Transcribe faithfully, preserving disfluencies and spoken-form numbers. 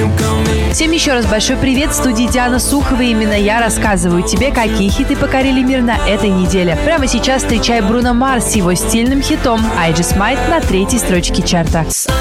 Всем еще раз большой привет, в студии Диана Сухова. Именно я рассказываю тебе, какие хиты покорили мир на этой неделе. Прямо сейчас встречай Бруно Марс с его стильным хитом «I Just Might» на третьей строчке чарта.